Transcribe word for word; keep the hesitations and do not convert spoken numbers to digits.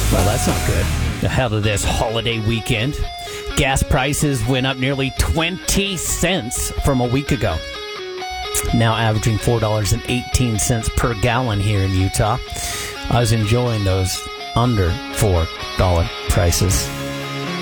Well, that's not good. Ahead of this holiday weekend, gas prices went up nearly twenty cents from a week ago. Now averaging four dollars and eighteen cents per gallon here in Utah. I was enjoying those under four dollar prices.